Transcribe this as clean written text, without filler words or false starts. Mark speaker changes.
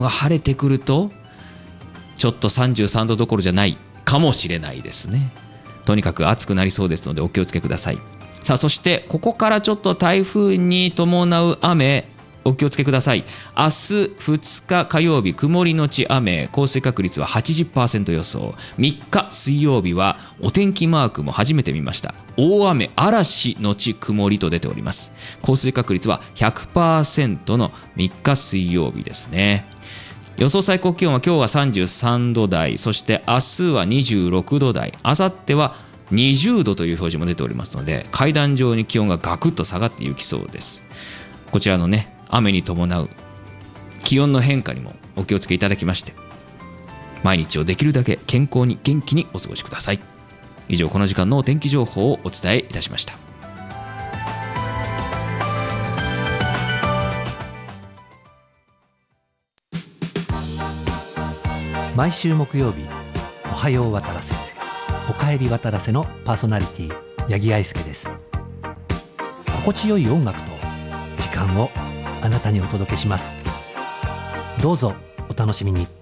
Speaker 1: 晴れてくるとちょっと33度どころじゃないかもしれないですね。とにかく暑くなりそうですのでお気をつけください。さあ、そしてここからちょっと台風に伴う雨お気をつけください。明日2日火曜日曇りのち雨、降水確率は 80% 予想。3日水曜日はお天気マークも初めて見ました。大雨嵐のち曇りと出ております。降水確率は 100% の3日水曜日ですね。予想最高気温は今日は33度台、そして明日は26度台、明後日は20度という表示も出ておりますので、階段状に気温がガクッと下がっていきそうです。こちらのね、雨に伴う気温の変化にもお気をつけいただきまして、毎日をできるだけ健康に元気にお過ごしください。以上、この時間のお天気情報をお伝えいたしました。
Speaker 2: 毎週木曜日、おはよう渡らせ、おかえり渡らせのパーソナリティ八木愛介です。心地よい音楽と時間をあなたにお届けします。どうぞお楽しみに。